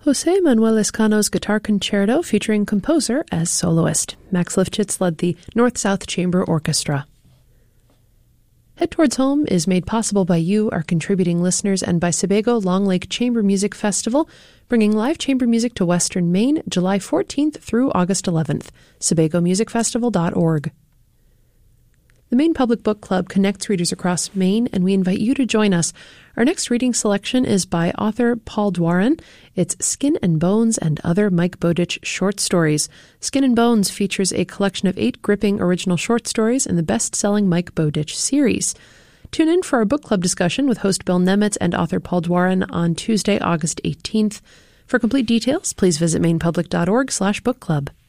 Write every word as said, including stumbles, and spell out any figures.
José Manuel Lescano's Guitar Concerto featuring composer as soloist. Max Lifchitz led the North-South Chamber Orchestra. Head Towards Home is made possible by you, our contributing listeners, and by Sebago Long Lake Chamber Music Festival, bringing live chamber music to Western Maine July fourteenth through August eleventh. Sebago Music Festival dot org. The Maine Public Book Club connects readers across Maine, and we invite you to join us. Our next reading selection is by author Paul Dwaran. It's Skin and Bones and Other Mike Bowditch Short Stories. Skin and Bones features a collection of eight gripping original short stories in the best-selling Mike Bowditch series. Tune in for our book club discussion with host Bill Nemetz and author Paul Dwaran on Tuesday, August eighteenth. For complete details, please visit mainepublic dot org slash book club.